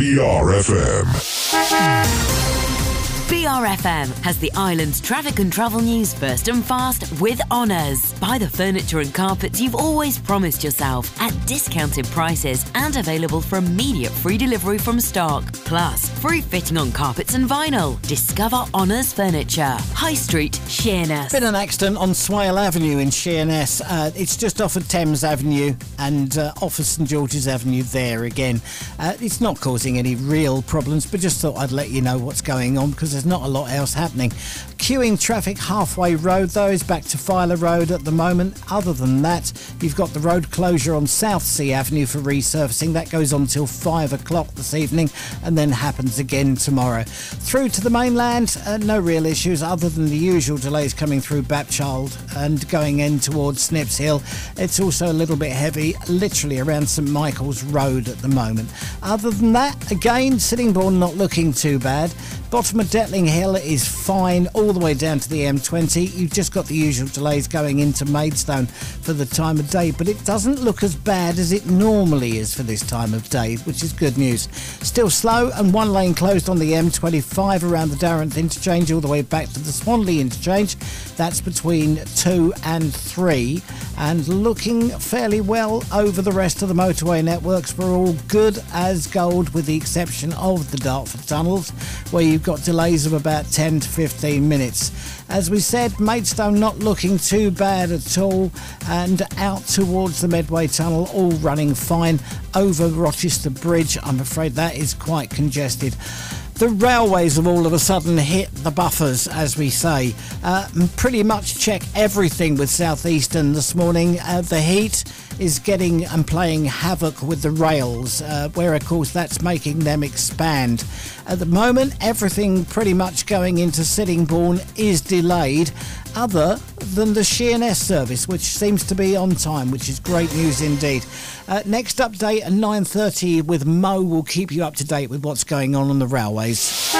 BRFM. BRFM has the island's traffic and travel news first and fast with Honours. Buy the furniture and carpets you've always promised yourself at discounted prices and available for immediate free delivery from stock. Plus, free fitting on carpets and vinyl. Discover Honours Furniture. High Street, Sheerness. Been an accident on Swale Avenue in Sheerness. It's just off of Thames Avenue and off of St George's Avenue there again. It's not causing any real problems, but just thought I'd let you know what's going on because there's not a lot else happening. Queuing traffic Halfway Road though is back to Filer Road at the moment. Other than that, you've got the road closure on Southsea Avenue for resurfacing. That goes on till 5 o'clock this evening and then happens again tomorrow. Through to the mainland, no real issues other than the usual delays coming through Bapchild and going in towards Snips Hill. It's also a little bit heavy literally around St Michael's Road at the moment. Other than that, again, Sittingbourne not looking too bad. Bottom of Detling Hill is fine all the way down to the M20. You've just got the usual delays going into Maidstone for the time of day, but it doesn't look as bad as it normally is for this time of day, which is good news. Still slow and one lane closed on the M25 around the Darrenth interchange all the way back to the Swanley interchange. That's between 2 and 3 and looking fairly well over the rest of the motorway networks. We're all good as gold with the exception of the Dartford tunnels where you've got delays of about 10 to 15 minutes. As we said, Maidstone not looking too bad at all and out towards the Medway Tunnel all running fine. Over Rochester Bridge, I'm afraid that is quite congested. The railways have all of a sudden hit the buffers, as we say. Pretty much check everything with South Eastern this morning. The heat is getting and playing havoc with the rails, where of course that's making them expand. At the moment, everything pretty much going into Sittingbourne is delayed, other than the Sheerness service, which seems to be on time, which is great news indeed. Next update at 9:30 with Mo will keep you up to date with what's going on the railways.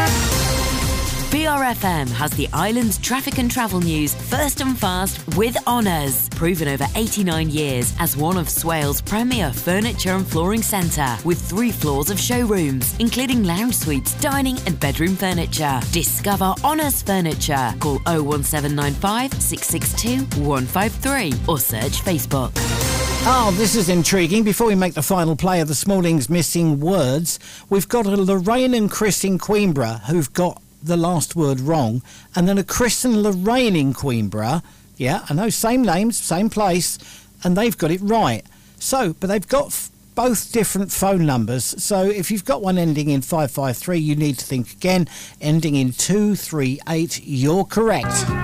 BRFM has the island's traffic and travel news first and fast with Honours. Proven over 89 years as one of Swale's premier furniture and flooring centre with 3 floors of showrooms, including lounge suites, dining and bedroom furniture. Discover Honours Furniture. Call 01795 662 153 or search Facebook. Oh, this is intriguing. Before we make the final play of this morning's Missing Words, we've got a Lorraine and Chris in Queenborough who've got the last word wrong, and then a Chris and Lorraine in Queenborough. Yeah, I know, same names, same place, and they've got it right. So, but they've got both different phone numbers. So if you've got one ending in 553, you need to think again. Ending in 238, you're correct.